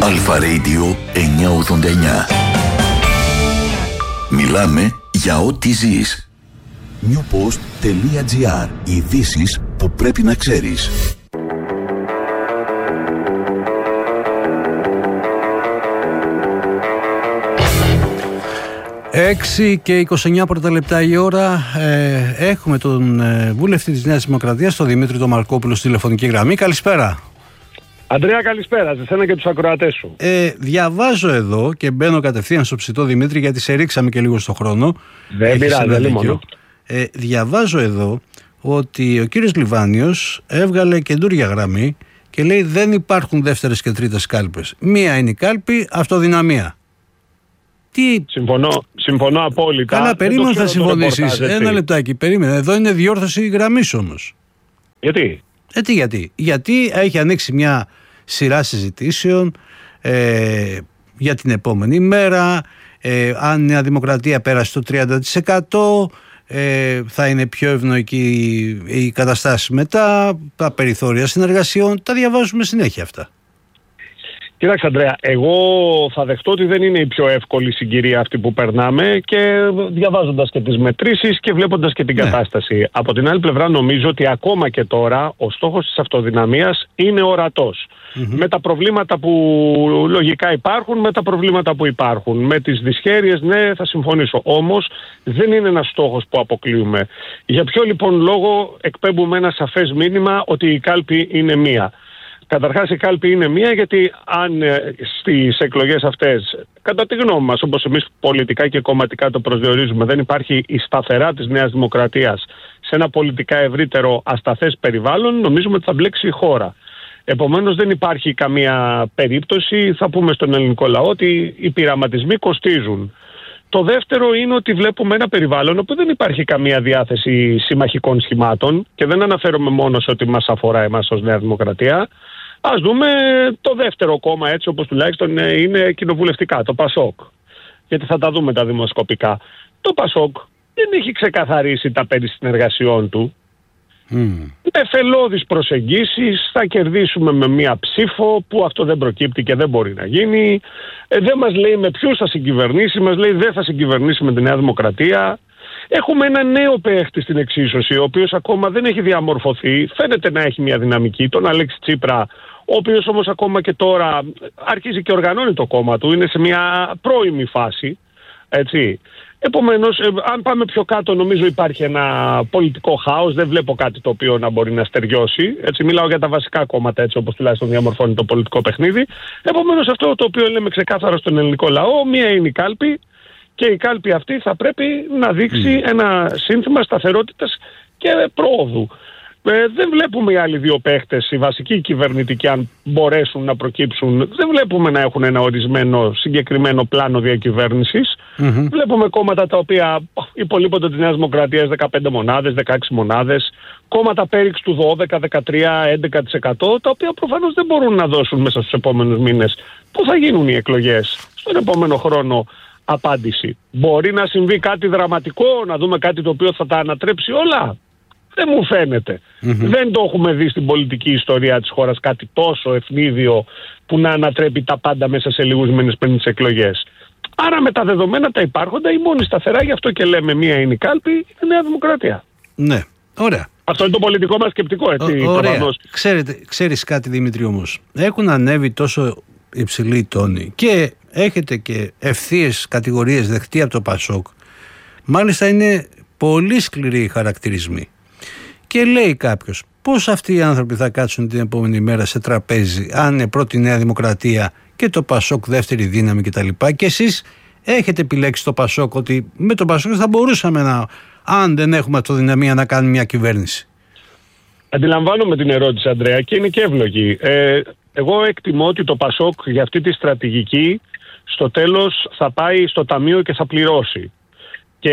Αλφα Radio 989. Μιλάμε για ό,τι ζεις. newpost.gr. Ειδήσεις που πρέπει να ξέρεις. 6 και 29 πρώτα λεπτά η ώρα. Έχουμε τον βουλευτή της Νέας Δημοκρατίας, τον Δημήτρη τον Μαρκόπουλο, στη τηλεφωνική γραμμή. Καλησπέρα. Αντρέα, καλησπέρα σε εσένα και τους ακροατές σου. Διαβάζω εδώ και μπαίνω κατευθείαν στο ψητό, Δημήτρη, γιατί σε ρίξαμε και λίγο στο χρόνο. Δεν πειράζει, μόνο. Διαβάζω εδώ ότι ο κύριος Λιβάνιος έβγαλε καινούρια γραμμή και λέει δεν υπάρχουν δεύτερες και τρίτες κάλπες. Μία είναι η κάλπη αυτοδυναμία. Συμφωνώ απόλυτα. Καλά, περίμενα θα συμφωνήσεις. Ένα λεπτάκι, περίμενα. Εδώ είναι διόρθωση γραμμής όμως. Γιατί? Γιατί έχει ανοίξει μια σειρά συζητήσεων για την επόμενη μέρα. Αν η Νέα Δημοκρατία πέρασε το 30%, θα είναι πιο ευνοϊκή η καταστάση μετά, τα περιθώρια συνεργασιών. Τα διαβάζουμε συνέχεια αυτά. Κοίταξε, Αντρέα, εγώ θα δεχτώ ότι δεν είναι η πιο εύκολη συγκυρία αυτή που περνάμε και διαβάζοντας και τις μετρήσεις και βλέποντας και την κατάσταση. Από την άλλη πλευρά νομίζω ότι ακόμα και τώρα ο στόχος της αυτοδυναμίας είναι ορατός. Με τα προβλήματα που λογικά υπάρχουν, με τα προβλήματα που υπάρχουν. Με τις δυσχέρειες, ναι, θα συμφωνήσω. Όμως δεν είναι ένας στόχος που αποκλείουμε. Για ποιο λοιπόν λόγο εκπέμπουμε ένα σαφές μήνυμα ότι η κάλπη είναι μία? Καταρχάς η κάλπη είναι μία γιατί αν στις εκλογές αυτές, κατά τη γνώμη μας, όπως εμείς πολιτικά και κομματικά το προσδιορίζουμε, δεν υπάρχει η σταθερά της Νέας Δημοκρατίας σε ένα πολιτικά ευρύτερο ασταθές περιβάλλον, νομίζουμε ότι θα μπλέξει η χώρα. Επομένως δεν υπάρχει καμία περίπτωση, θα πούμε στον ελληνικό λαό, ότι οι πειραματισμοί κοστίζουν. Το δεύτερο είναι ότι βλέπουμε ένα περιβάλλον όπου δεν υπάρχει καμία διάθεση συμμαχικών σχημάτων και δεν αναφέρομαι μόνο σε ότι μας αφορά εμάς ως Νέα Δημοκρατία. Ας δούμε το δεύτερο κόμμα, έτσι όπως τουλάχιστον είναι κοινοβουλευτικά, το ΠΑΣΟΚ. Γιατί θα τα δούμε τα δημοσκοπικά. Το ΠΑΣΟΚ δεν έχει ξεκαθαρίσει τα περί συνεργασιών του. Με φελώδεις προσεγγίσεις θα κερδίσουμε με μία ψήφο που αυτό δεν προκύπτει και δεν μπορεί να γίνει. Δεν μας λέει με ποιους θα συγκυβερνήσει, μας λέει δεν θα συγκυβερνήσει με τη Νέα Δημοκρατία. Έχουμε ένα νέο παίχτη στην εξίσωση, ο οποίος ακόμα δεν έχει διαμορφωθεί, φαίνεται να έχει μια δυναμική, τον Αλέξη Τσίπρα, ο οποίος όμως ακόμα και τώρα αρχίζει και οργανώνει το κόμμα του, είναι σε μια πρώιμη φάση, έτσι. Επομένως, αν πάμε πιο κάτω, νομίζω υπάρχει ένα πολιτικό χάος. Δεν βλέπω κάτι το οποίο να μπορεί να στεριώσει. Έτσι, μιλάω για τα βασικά κόμματα, έτσι όπως τουλάχιστον διαμορφώνει το πολιτικό παιχνίδι. Επομένως, αυτό το οποίο λέμε ξεκάθαρα στον ελληνικό λαό, μία είναι η κάλπη και η κάλπη αυτή θα πρέπει να δείξει ένα σύνθημα σταθερότητας και πρόοδου. Δεν βλέπουμε οι άλλοι δύο παίχτες, οι βασικοί κυβερνητικοί, αν μπορέσουν να προκύψουν, δεν βλέπουμε να έχουν ένα ορισμένο συγκεκριμένο πλάνο διακυβέρνησης. Βλέπουμε κόμματα τα οποία υπολείπονται της Νέας Δημοκρατίας 15 μονάδες, 16 μονάδες, κόμματα πέριξ του 12, 13, 11%, τα οποία προφανώς δεν μπορούν να δώσουν μέσα στους επόμενους μήνες. Πού θα γίνουν οι εκλογές στον επόμενο χρόνο? Απάντηση. Μπορεί να συμβεί κάτι δραματικό, να δούμε κάτι το οποίο θα τα ανατρέψει όλα? Δεν μου φαίνεται. Δεν το έχουμε δει στην πολιτική ιστορία της χώρας κάτι τόσο ευνίδιο που να ανατρέπει τα πάντα μέσα σε λίγους μήνες πριν τις εκλογές. Άρα με τα δεδομένα τα υπάρχοντα, η μόνη σταθερά, γι' αυτό και λέμε μία είναι η κάλπη, η Νέα Δημοκρατία. Ναι, ωραία. Αυτό είναι το πολιτικό μας σκεπτικό, έτσι. Ωραία. Ξέρεις κάτι, Δημήτρη, όμως? Έχουν ανέβει τόσο υψηλοί τόνοι και έχετε και ευθείες κατηγορίες δεχτεί από το ΠΑΣΟΚ. Μάλιστα είναι πολύ σκληροί οι χαρακτηρισμοί. Και λέει κάποιος, πώς αυτοί οι άνθρωποι θα κάτσουν την επόμενη μέρα σε τραπέζι, αν είναι πρώτη Νέα Δημοκρατία και το ΠΑΣΟΚ δεύτερη δύναμη κτλ. Και εσείς έχετε επιλέξει το ΠΑΣΟΚ, ότι με το ΠΑΣΟΚ θα μπορούσαμε αν δεν έχουμε αυτοδυναμία, να κάνουμε μια κυβέρνηση. Αντιλαμβάνομαι την ερώτηση, Αντρέα, και είναι και εύλογη. Εγώ εκτιμώ ότι το ΠΑΣΟΚ για αυτή τη στρατηγική στο τέλος θα πάει στο ταμείο και θα πληρώσει. Και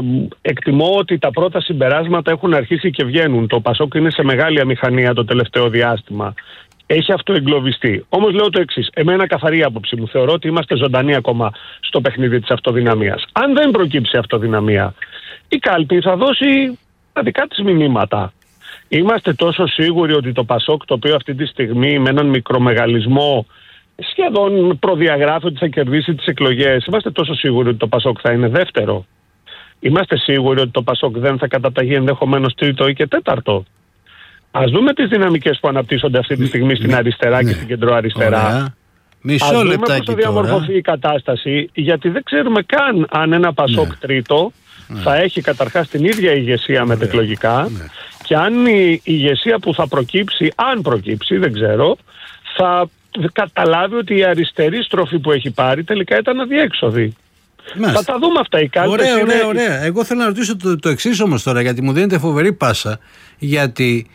εκτιμώ ότι τα πρώτα συμπεράσματα έχουν αρχίσει και βγαίνουν. Το ΠΑΣΟΚ είναι σε μεγάλη αμηχανία το τελευταίο διάστημα. Έχει αυτοεγκλωβιστεί. Όμως λέω το εξής. Εμένα καθαρή άποψη μου. Θεωρώ ότι είμαστε ζωντανοί ακόμα στο παιχνίδι της αυτοδυναμίας. Αν δεν προκύψει αυτοδυναμία, η κάλπη θα δώσει τα δικά της μηνύματα. Είμαστε τόσο σίγουροι ότι το ΠΑΣΟΚ, το οποίο αυτή τη στιγμή με έναν μικρομεγαλισμό σχεδόν προδιαγράφει ότι θα κερδίσει τις εκλογές. Είμαστε τόσο σίγουροι ότι το Πασόκ θα είναι δεύτερο? Είμαστε σίγουροι ότι το Πασόκ δεν θα καταταγεί ενδεχομένως τρίτο ή και τέταρτο? Ας δούμε τις δυναμικές που αναπτύσσονται αυτή τη στιγμή στην αριστερά και στην κεντροαριστερά. Ας δούμε πώς θα διαμορφωθεί η κατάσταση, γιατί δεν ξέρουμε καν αν ένα Πασόκ τρίτο θα έχει καταρχάς την ίδια ηγεσία μετεκλογικά και αν η ηγεσία που θα προκύψει, αν προκύψει, δεν ξέρω, θα καταλάβει ότι η αριστερή στροφή που έχει πάρει τελικά ήταν αδιέξοδη. Θα τα δούμε αυτά. Ωραία. Εγώ θέλω να ρωτήσω το εξής όμως τώρα, γιατί μου δίνετε φοβερή πάσα, γιατί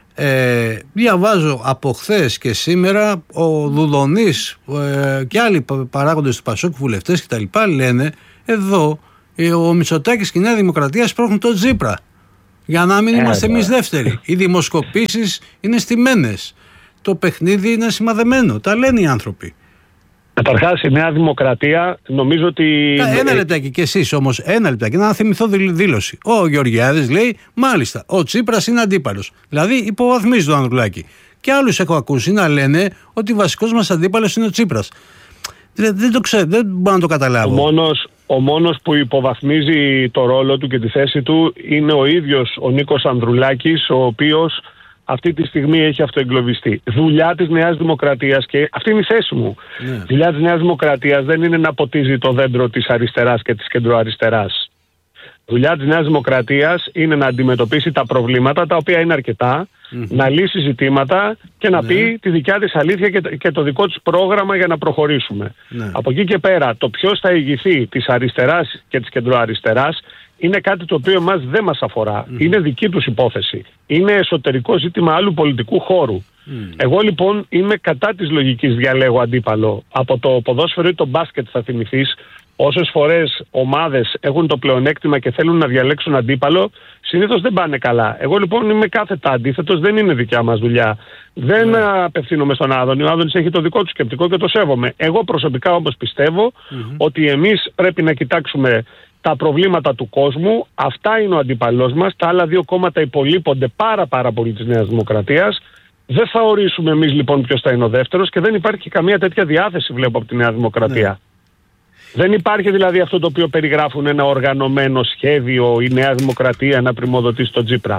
διαβάζω από χθες και σήμερα ο Δουδονής και άλλοι παράγοντες του Πασόκ, βουλευτές και τα λοιπά, λένε εδώ ο Μητσοτάκης και η Νέα Δημοκρατία σπρώχνουν τον Τσίπρα για να μην είμαστε εμείς δεύτεροι. Οι δημοσκοπήσεις είναι στημένες, το παιχνίδι είναι σημαδεμένο, τα λένε οι άνθρωποι. Καταρχάς η Νέα Δημοκρατία νομίζω ότι... Ένα λεπτάκι και εσείς όμως, ένα λεπτάκι, να θυμηθώ δήλωση. Ο Γεωργιάδης λέει, μάλιστα, ο Τσίπρας είναι αντίπαλος. Δηλαδή υποβαθμίζει τον Ανδρουλάκη. Και άλλους έχω ακούσει να λένε ότι βασικός μας αντίπαλος είναι ο Τσίπρας. Δεν το ξέρω, δεν μπορώ να το καταλάβω. Ο μόνος που υποβαθμίζει το ρόλο του και τη θέση του είναι ο ίδιος ο Νίκος Ανδρουλάκης, ο οποίος αυτή τη στιγμή έχει αυτοεγκλωβιστεί. Δουλειά της Νέας Δημοκρατίας, και αυτή είναι η θέση μου, δουλειά της Νέας Δημοκρατίας δεν είναι να ποτίζει το δέντρο της αριστεράς και της κεντροαριστεράς. Δουλειά της Νέας Δημοκρατίας είναι να αντιμετωπίσει τα προβλήματα, τα οποία είναι αρκετά, να λύσει ζητήματα και να πει τη δικιά της αλήθεια και το δικό της πρόγραμμα για να προχωρήσουμε. Από εκεί και πέρα, το ποιος θα ηγηθεί της αριστεράς και της κεντροαριστεράς είναι κάτι το οποίο εμάς δεν μας αφορά. Είναι δική τους υπόθεση. Είναι εσωτερικό ζήτημα άλλου πολιτικού χώρου. Εγώ λοιπόν είμαι κατά της λογικής διαλέγω αντίπαλο. Από το ποδόσφαιρο ή το μπάσκετ θα θυμηθείς, όσες φορές ομάδες έχουν το πλεονέκτημα και θέλουν να διαλέξουν αντίπαλο, συνήθως δεν πάνε καλά. Εγώ λοιπόν είμαι κάθετα αντίθετος, δεν είναι δικιά μας δουλειά. Δεν απευθύνομαι στον Άδωνη. Ο Άδωνης έχει το δικό του σκεπτικό και το σέβομαι. Εγώ προσωπικά όμως πιστεύω ότι εμείς πρέπει να κοιτάξουμε τα προβλήματα του κόσμου. Αυτά είναι ο αντίπαλός μας. Τα άλλα δύο κόμματα υπολείπονται πάρα πολύ της Νέας Δημοκρατίας. Δεν θα ορίσουμε εμείς λοιπόν ποιος θα είναι ο δεύτερος και δεν υπάρχει καμία τέτοια διάθεση, βλέπω, από τη Νέα Δημοκρατία. Δεν υπάρχει δηλαδή αυτό το οποίο περιγράφουν, ένα οργανωμένο σχέδιο, η Νέα Δημοκρατία να πρημοδοτήσει τον Τσίπρα.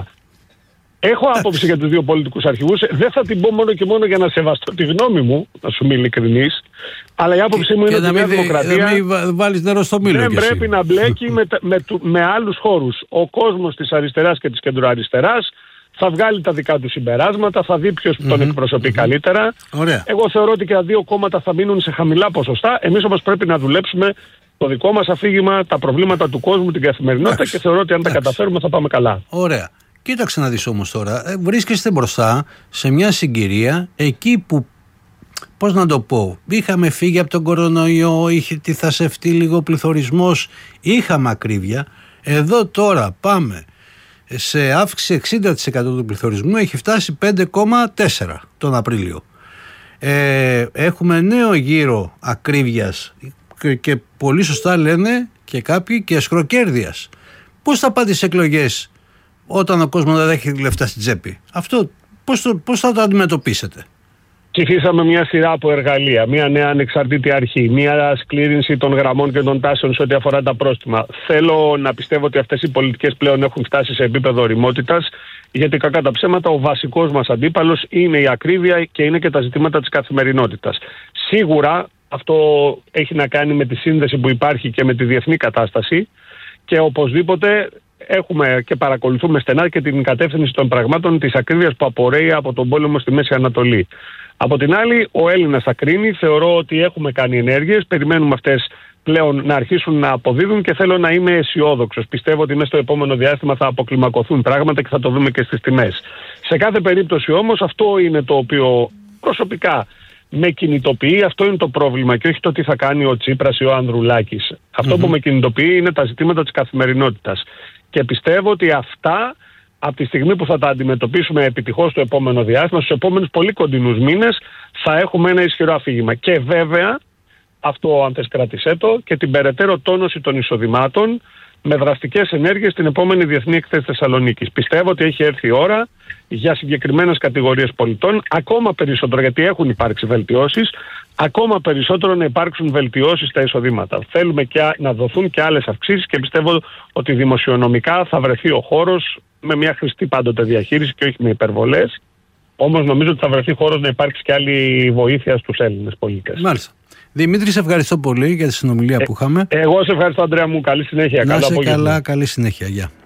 Έχω άποψη για τους δύο πολιτικούς αρχηγούς. Δεν θα την πω μόνο και μόνο για να σεβαστώ τη γνώμη μου, να σου είμαι ειλικρινής. Αλλά η άποψή μου είναι ότι η Νέα Δημοκρατία δεν πρέπει να μπλέκει με άλλους χώρους. Ο κόσμος της αριστεράς και της κεντροαριστεράς θα βγάλει τα δικά του συμπεράσματα, θα δει ποιος τον εκπροσωπεί καλύτερα. Εγώ θεωρώ ότι και τα δύο κόμματα θα μείνουν σε χαμηλά ποσοστά. Εμείς όμως πρέπει να δουλέψουμε το δικό μας αφήγημα, τα προβλήματα του κόσμου, την καθημερινότητα, και θεωρώ ότι αν τα καταφέρουμε θα πάμε καλά. Ωραία. Κοίταξε να δεις όμως τώρα, βρίσκεστε μπροστά σε μια συγκυρία εκεί που, πώς να το πω, είχαμε φύγει από τον κορονοϊό, είχε τυθασευτεί λίγο ο πληθωρισμός, είχαμε ακρίβεια. Εδώ τώρα πάμε σε αύξηση 60% του πληθωρισμού, έχει φτάσει 5,4 τον Απρίλιο. Έχουμε νέο γύρο ακρίβειας και πολύ σωστά λένε και κάποιοι και σκροκέρδειας. Πώς θα πάτε στις εκλογές όταν ο κόσμος δεν έχει λεφτά στην τσέπη? Αυτό πώς θα το αντιμετωπίσετε? Ψηφίσαμε μια σειρά από εργαλεία, μια νέα ανεξαρτήτη αρχή, μια σκλήρινση των γραμμών και των τάσεων σε ό,τι αφορά τα πρόστιμα. Θέλω να πιστεύω ότι αυτές οι πολιτικές πλέον έχουν φτάσει σε επίπεδο ωριμότητας, γιατί κακά τα ψέματα ο βασικός μας αντίπαλος είναι η ακρίβεια και είναι και τα ζητήματα της καθημερινότητας. Σίγουρα αυτό έχει να κάνει με τη σύνδεση που υπάρχει και με τη διεθνή κατάσταση και οπωσδήποτε έχουμε και παρακολουθούμε στενά και την κατεύθυνση των πραγμάτων της ακρίβειας που απορρέει από τον πόλεμο στη Μέση Ανατολή. Από την άλλη, ο Έλληνας θα κρίνει. Θεωρώ ότι έχουμε κάνει ενέργειες. Περιμένουμε αυτές πλέον να αρχίσουν να αποδίδουν και θέλω να είμαι αισιόδοξος. Πιστεύω ότι μέσα στο επόμενο διάστημα θα αποκλιμακωθούν πράγματα και θα το δούμε και στις τιμές. Σε κάθε περίπτωση όμως, αυτό είναι το οποίο προσωπικά με κινητοποιεί. Αυτό είναι το πρόβλημα και όχι το τι θα κάνει ο Τσίπρας ή ο Ανδρουλάκης. Αυτό που με κινητοποιεί είναι τα ζητήματα της καθημερινότητας. Και πιστεύω ότι αυτά, από τη στιγμή που θα τα αντιμετωπίσουμε επιτυχώς στο επόμενο διάστημα, στους επόμενους πολύ κοντινούς μήνες, θα έχουμε ένα ισχυρό αφήγημα. Και βέβαια, αυτό αν θες κράτησέ το, και την περαιτέρω τόνωση των εισοδημάτων με δραστικές ενέργειες στην επόμενη Διεθνή Εκθέση Θεσσαλονίκης. Πιστεύω ότι έχει έρθει η ώρα για συγκεκριμένες κατηγορίες πολιτών, ακόμα περισσότερο, γιατί έχουν υπάρξει βελτιώσεις, ακόμα περισσότερο να υπάρξουν βελτιώσεις στα εισοδήματα. Θέλουμε να δοθούν και άλλες αυξήσεις και πιστεύω ότι δημοσιονομικά θα βρεθεί ο χώρος με μια χρηστή πάντοτε διαχείριση και όχι με υπερβολές. Όμως νομίζω ότι θα βρεθεί χώρος να υπάρξει και άλλη βοήθεια στους Έλληνες πολίτες. Μάλιστα. Δημήτρη, σε ευχαριστώ πολύ για τη συνομιλία που είχαμε. Εγώ σε ευχαριστώ, Ανδρέα μου. Καλή συνέχεια. Να είσαι καλά, καλή συνέχεια. Γεια.